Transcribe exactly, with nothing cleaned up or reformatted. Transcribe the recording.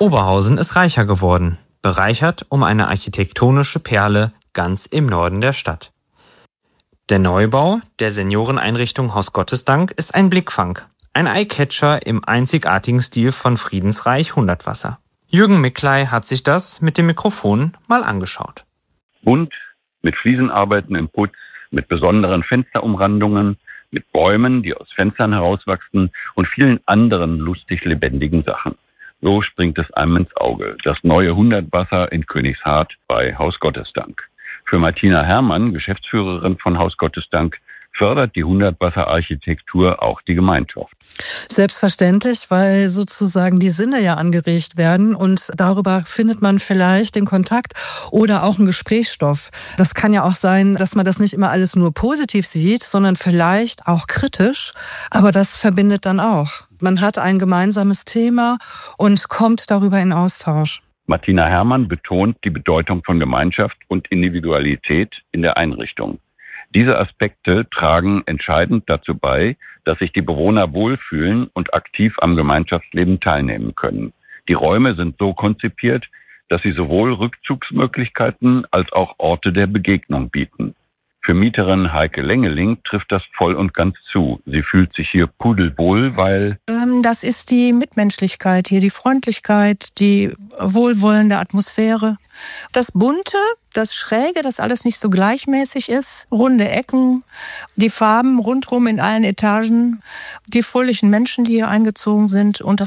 Oberhausen ist reicher geworden, bereichert um eine architektonische Perle ganz im Norden der Stadt. Der Neubau der Senioreneinrichtung Haus Gottesdank ist ein Blickfang, ein Eyecatcher im einzigartigen Stil von Friedensreich Hundertwasser. Jürgen Mickley hat sich das mit dem Mikrofon mal angeschaut. Bunt, mit Fliesenarbeiten im Putz, mit besonderen Fensterumrandungen, mit Bäumen, die aus Fenstern herauswachsen und vielen anderen lustig lebendigen Sachen. So springt es einem ins Auge. Das neue Hundertwasser in Königshardt bei Haus Gottesdank. Für Martina Herrmann, Geschäftsführerin von Haus Gottesdank, fördert die Hundertwasser-Architektur auch die Gemeinschaft. Selbstverständlich, weil sozusagen die Sinne ja angeregt werden und darüber findet man vielleicht den Kontakt oder auch einen Gesprächsstoff. Das kann ja auch sein, dass man das nicht immer alles nur positiv sieht, sondern vielleicht auch kritisch, aber das verbindet dann auch. Man hat ein gemeinsames Thema und kommt darüber in Austausch. Martina Herrmann betont die Bedeutung von Gemeinschaft und Individualität in der Einrichtung. Diese Aspekte tragen entscheidend dazu bei, dass sich die Bewohner wohlfühlen und aktiv am Gemeinschaftsleben teilnehmen können. Die Räume sind so konzipiert, dass sie sowohl Rückzugsmöglichkeiten als auch Orte der Begegnung bieten. Für Mieterin Heike Lengeling trifft das voll und ganz zu. Sie fühlt sich hier pudelwohl, weil... Das ist die Mitmenschlichkeit hier, die Freundlichkeit, die wohlwollende Atmosphäre. Das Bunte, das Schräge, das alles nicht so gleichmäßig ist. Runde Ecken, die Farben rundherum in allen Etagen, die fröhlichen Menschen, die hier eingezogen sind und das